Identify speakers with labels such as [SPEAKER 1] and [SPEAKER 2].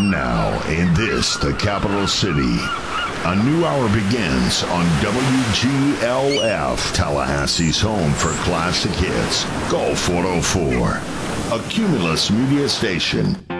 [SPEAKER 1] And now, in this, the capital city, a new hour begins on WGLF, Tallahassee's home for classic hits, Gulf 104, a Cumulus media station.